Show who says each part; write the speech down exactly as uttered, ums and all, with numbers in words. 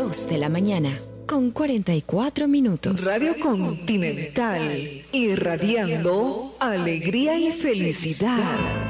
Speaker 1: dos de la mañana, con cuarenta y cuatro minutos.
Speaker 2: Radio Continental, irradiando alegría y felicidad.